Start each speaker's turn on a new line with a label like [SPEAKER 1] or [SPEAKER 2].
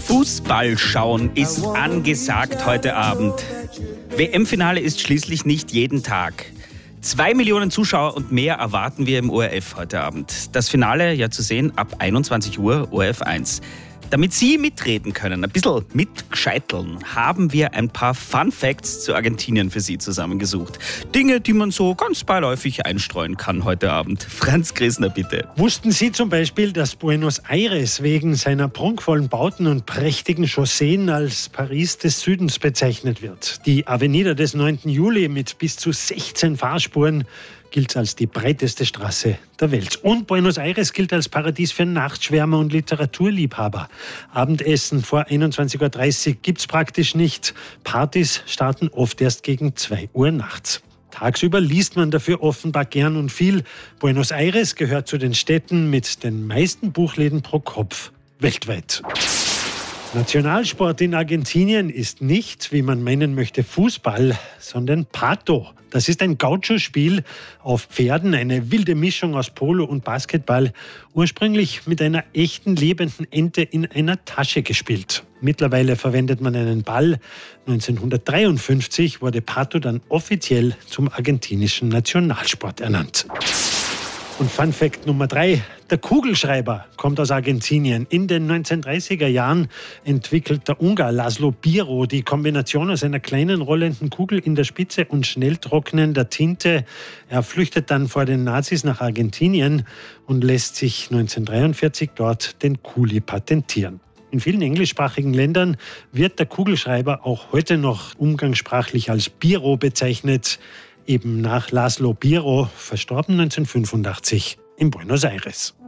[SPEAKER 1] Fußball schauen ist angesagt heute Abend. WM-Finale ist schließlich nicht jeden Tag. 2 Millionen Zuschauer und mehr erwarten wir im ORF heute Abend. Das Finale ja zu sehen ab 21 Uhr ORF 1. Damit Sie mitreden können, ein bisschen mitgescheiteln, haben wir ein paar Fun Facts zu Argentinien für Sie zusammengesucht. Dinge, die man so ganz beiläufig einstreuen kann heute Abend. Franz Grissner, bitte.
[SPEAKER 2] Wussten Sie zum Beispiel, dass Buenos Aires wegen seiner prunkvollen Bauten und prächtigen Chausseen als Paris des Südens bezeichnet wird? Die Avenida des 9. Juli mit bis zu 16 Fahrspuren gilt als die breiteste Straße der Welt. Und Buenos Aires gilt als Paradies für Nachtschwärmer und Literaturliebhaber. Abendessen vor 21.30 Uhr gibt's praktisch nicht. Partys starten oft erst gegen 2 Uhr nachts. Tagsüber liest man dafür offenbar gern und viel. Buenos Aires gehört zu den Städten mit den meisten Buchläden pro Kopf weltweit. Nationalsport in Argentinien ist nicht, wie man meinen möchte, Fußball, sondern Pato. Das ist ein Gaucho-Spiel auf Pferden, eine wilde Mischung aus Polo und Basketball, ursprünglich mit einer echten lebenden Ente in einer Tasche gespielt. Mittlerweile verwendet man einen Ball. 1953 wurde Pato dann offiziell zum argentinischen Nationalsport ernannt. Und Fun Fact Nummer 3, der Kugelschreiber kommt aus Argentinien. In den 1930er Jahren entwickelt der Ungar László Bíró die Kombination aus einer kleinen rollenden Kugel in der Spitze und schnell trocknender Tinte. Er flüchtet dann vor den Nazis nach Argentinien und lässt sich 1943 dort den Kuli patentieren. In vielen englischsprachigen Ländern wird der Kugelschreiber auch heute noch umgangssprachlich als Bíró bezeichnet. Eben nach László Bíró, verstorben 1985 in Buenos Aires.